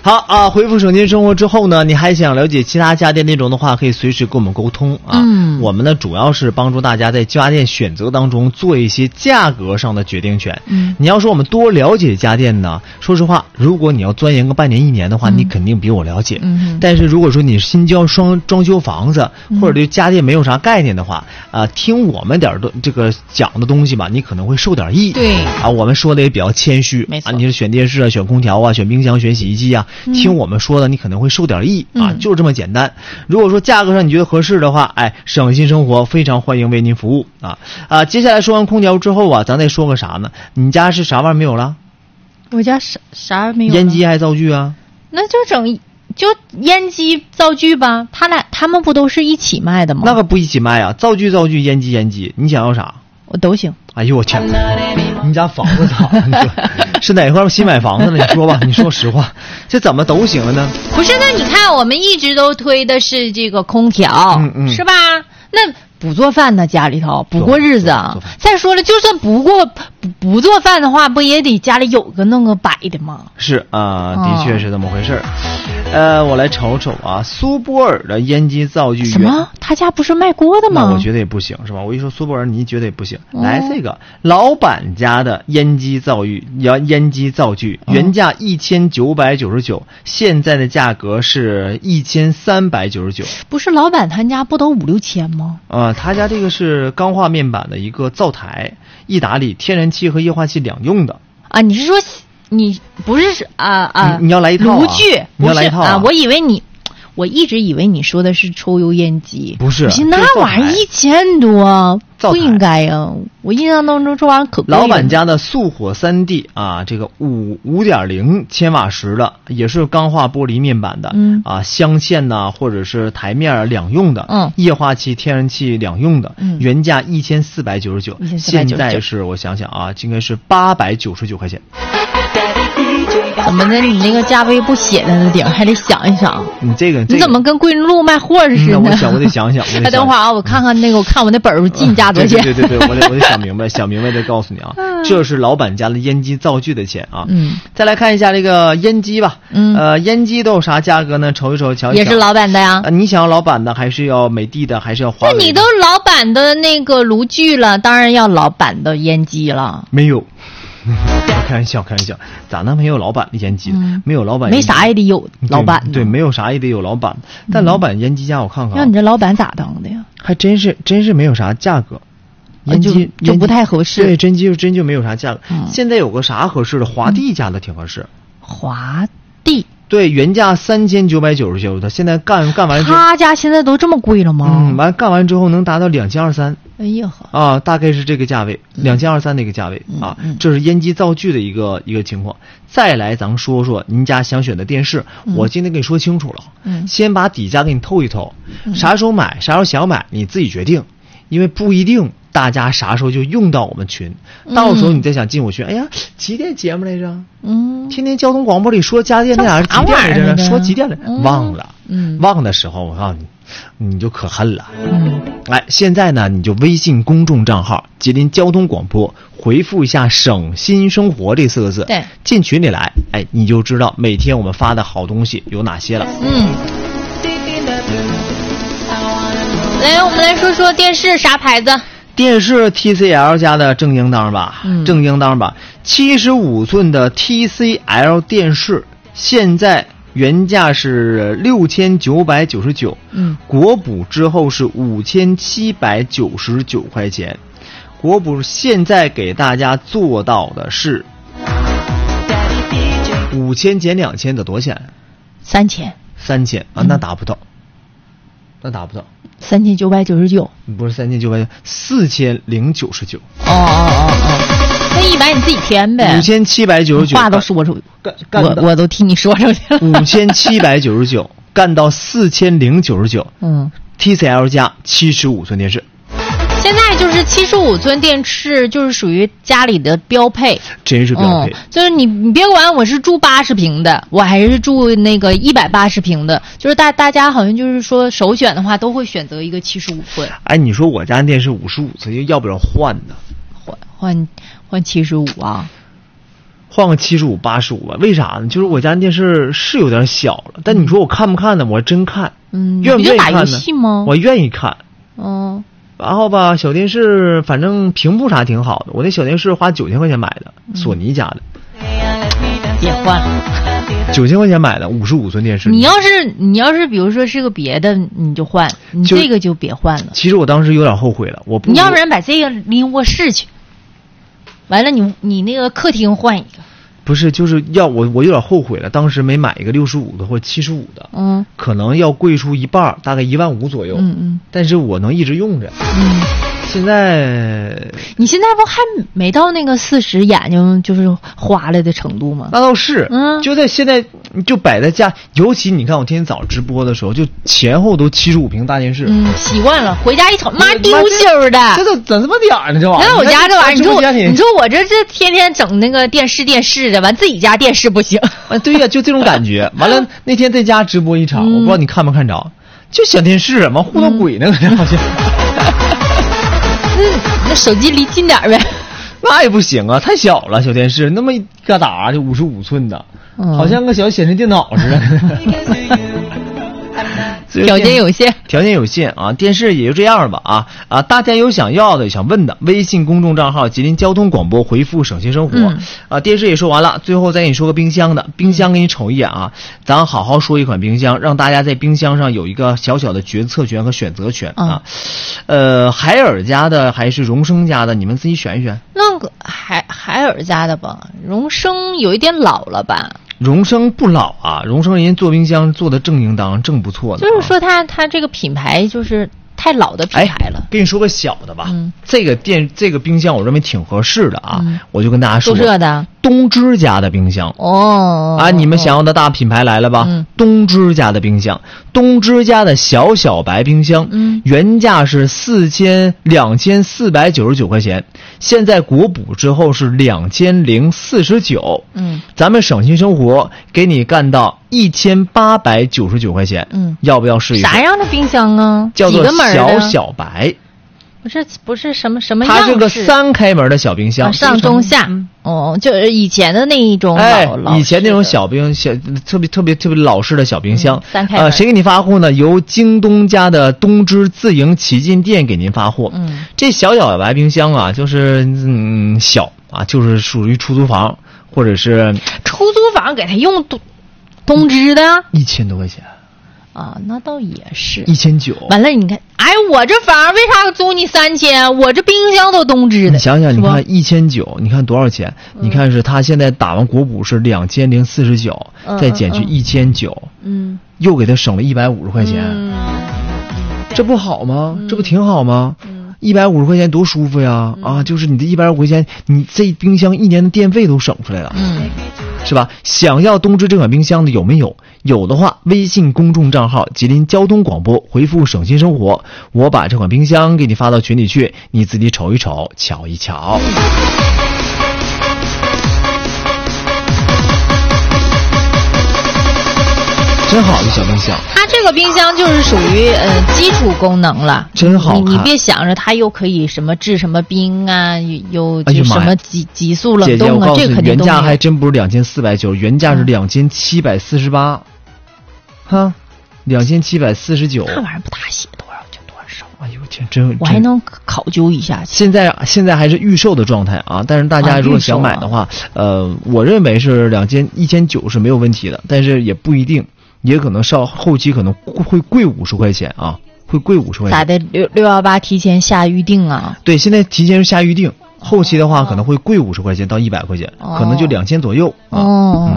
好啊，回复省钱生活之后呢，你还想了解其他家电内容的话，可以随时跟我们沟通啊。我们呢主要是帮助大家在家电选择当中做一些价格上的决定权。你要说我们多了解家电呢，说实话，如果你要钻研个半年1年的话，你肯定比我了解。但是如果说你新装修房子，或者对家电没有啥概念的话，听我们点的这个讲的东西吧，你可能会受点益。 对啊，我们说的也比较谦虚。没错啊，你是选电视啊，选空调啊，选冰箱，选洗衣机啊，听我们说的，你可能会受点益啊，就是这么简单。如果说价格上你觉得合适的话，省心生活非常欢迎为您服务啊。接下来说完空调之后啊，咱再说个啥呢？你家是啥玩意儿没有了？ 我家啥没有了？ 烟机还灶具啊？ 那就烟机灶具吧，他们不都是一起卖的吗？ 那个不一起卖啊，灶具烟机，你想要啥？ 我都行。 哎呦我天，你家房子咋了？是哪块新买房子了？你说吧，你说实话，这怎么都行了呢？ 不是，那你看我们一直都推的是这个空调，是吧？那不做饭呢，家里头不过日子啊。再说了，就算不做饭的话，不也得家里有个弄个摆的吗？ 是啊，的确是这么回事我来瞅瞅啊，苏泊尔的烟机灶具。 什么？他家不是卖锅的吗？ 那我觉得也不行，是吧？我一说苏泊尔，你觉得也不行。来，这个老板家的烟机灶具，原价1999，现在的价格是1399。 不是老板他家不都5、6千吗？ 他家这个是钢化面板的一个灶台，意大利天然气和液化气两用的啊。你是说你不是你要来一套炉具？ 你要来一套啊？我一直以为你说的是抽油烟机。 不是， 那玩意儿1000多，不应该呀。我印象当中这玩意儿可贵了。 老板家的速火3D 啊，这个5.0千瓦时的，也是钢化玻璃面板的，镶嵌呐，或者是台面两用的，液化气、天然气两用的，原价1499，现在是我想想啊，应该是899块钱。 怎么的？你那个价位不写在那顶，还得想一想。 你怎么跟桂林路卖货似的？ 我得想想。 等会儿啊，我看看那个，我看我那本儿进价多少钱。 对，我得想明白再告诉你啊。这是老板家的烟机灶具的钱啊。再来看一下这个烟机吧。烟机都有啥价格呢？瞅一瞅，瞧一瞧。 也是老板的呀。 你想要老板的，还是要美的的，还是要华为的？ 那你都老板的那个炉具了，当然要老板的烟机了。 没有。开玩笑，咋能没有老板的烟机？没有老板没啥也得有老板。 对，没有啥也得有老板。但老板烟机家我看看， 让你这老板咋当的呀？ 还真是没有啥价格，烟机就不太合适。 对，真就没有啥价格。现在有个啥合适的？华帝家的挺合适。 华帝。 对，原价3999的，现在干完之后， 他家现在都这么贵了吗？ 完干完之后能达到2200。 哎呀啊，大概是这个价位，2200那个价位啊，这是烟机灶具的一个情况。再来，咱们说说您家想选的电视，我今天跟你说清楚了，先把底价给你透一透，啥时候买，啥时候想买，你自己决定，因为不一定大家啥时候就用到我们群，到时候你再想进我群，哎呀，几点节目来着？天天交通广播里说家电那俩人几点来着？说几点来？忘了，忘的时候我告诉你就可恨了。现在呢，你就微信公众账号吉林交通广播，回复一下省心生活这4个字， 对， 进群里来，你就知道每天我们发的好东西有哪些了。 来，我们来说说电视啥牌子？ 电视 TCL 家的正应当吧，75寸的 TCL 电视，现在原价是6999，国补之后是5799块钱。国补现在给大家做到的是5000减2000的多少钱？3000啊，那达不到 3999， 不是3999，4099。 那100你自己填呗。 5799， 话都说出，我都替你说出去了。 5799干到4099。TCL 家75寸电视。 现在就是75寸电视，就是属于家里的标配， 真是标配。 就是你别管我是住80平的，我还是住那个180平的，就是大家好像就是说首选的话，都会选择一个75寸。 你说我家电视55寸，要不要换呢？ 换75啊？ 换个75、85吧。为啥呢？就是我家电视是有点小了，但你说我看不看呢？我真看。愿不愿意看呢？ 打游戏吗？ 我愿意看。然后吧，小电视反正屏幕啥挺好的。我那小电视花9000块钱买的，索尼家的。 别换了。 9000块钱买的55寸电视。 你要是比如说是个别的，你就换，你这个就别换了。 其实我当时有点后悔了， 你要不然把这个拎卧室去，完了你那个客厅换一个。 不是，就是我有点后悔了，当时没买一个65的或者75的，可能要贵出一半，大概15000左右，但是我能一直用着。现在你现在不还没到那个40眼睛就是花了的程度吗？ 那倒是，就在现在就摆在家，尤其你看我天天早上直播的时候，就前后都75屏大电视， 习惯了，回家一瞅，妈丢丢的， 这都怎么点呢？这玩意儿， 那我家这玩意儿，你说我这天天整那个电视的，完自己家电视不行。 对呀，就这种感觉。完了那天在家直播一场，我不知道你看没看着，就小电视嘛，糊弄鬼那个好像。 那手机离近点呗。 那也不行啊，太小了，小电视那么一嘎达就55寸的，好像个小显示电脑似的。 条件有限啊，电视也就这样吧啊！大家有想要的想问的，微信公众账号吉林交通广播回复省心生活。电视也说完了，最后再给你说个冰箱的，冰箱给你瞅一眼啊，咱好好说一款冰箱，让大家在冰箱上有一个小小的决策权和选择权啊。海尔家的还是荣升家的，你们自己选一选。 那个海尔家的吧，荣升有一点老了吧？ 荣升不老啊，荣升人家做冰箱做的正应当正不错的， 就是说它这个品牌就是太老的品牌了。 跟你说个小的吧，这个冰箱我认为挺合适的啊，我就跟大家说， 宿舍的东芝家的冰箱你们想要的大品牌来了吧？东芝家的冰箱，东芝家的小白冰箱，原价是2499块钱，现在国补之后是2049，咱们省心生活给你干到1899块钱，要不要试一试？ 啥样的冰箱啊？ 叫做小白。 不是什么样式？ 它是个3开门的小冰箱， 上中下。就是以前的那一种以前那种小冰箱，特别老式的小冰箱。 3开门。 谁给你发货呢？由京东家的东芝自营旗舰店给您发货。这小白冰箱啊，就是小啊，就是属于出租房或者是出租房给他用东芝的 ，1000多块钱。 那倒也是 1900。 完了，你看，我这房为啥租你3000？我这冰箱都东芝的。 你想想，你看1900，你看多少钱？你看是他现在打完国补是2049，再减去1900，又给他省了150块钱，这不好吗？这不挺好吗？150块钱多舒服呀！就是你的150块钱，你这冰箱1年的电费都省出来了。是吧？想要东芝这款冰箱的有没有？有的话，微信公众账号吉林交通广播回复省心生活，我把这款冰箱给你发到群里去，你自己瞅一瞅，瞧一瞧。真好的小冰箱， 它这个冰箱就是属于基础功能了， 真好看。 你别想着它又可以什么制什么冰啊，又就什么急速冷冻啊，这肯定都没有。 原价还真不是2790，原价是2748，2749。 那玩意儿不大写多少就多少。 哎呦天，真我还能考究一下。 现在还是预售的状态啊，但是大家如果想买的话，我认为是1900是没有问题的，但是也不一定。也可能后期可能会贵50块钱啊，会贵50块钱。 咋的？618提前下预定啊？ 对，现在提前下预定，后期的话可能会贵50块钱到100块钱，可能就2000左右啊。